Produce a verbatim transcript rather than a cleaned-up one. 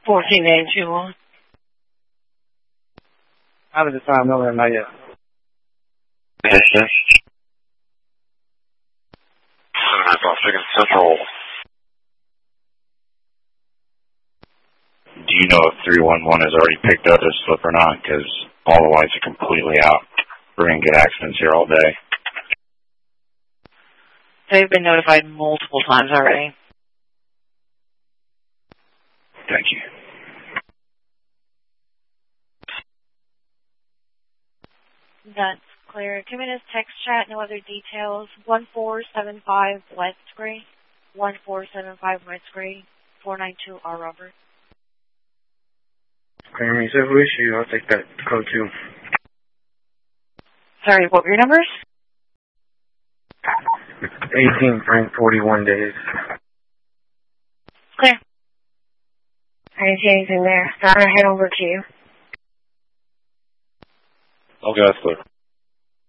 fourteen eight two one. Out of the time, no, not yet. Yes, yes. Chicken Central. Do you know if three one one has already picked up this slip or not? Because all the lights are completely out. We're going to get accidents here all day. They've been notified multiple times already. Thank you. That's clear. Two minutes text chat, no other details. one four seven five West Gray. one four seven five West Gray. four nine two R. Robert. Clear me, so who issue? I'll take that code too. Sorry, what were your numbers? eighteen Frank, forty-one days. Clear. I didn't see anything there. So I'm going to head over to you. Okay, that's clear.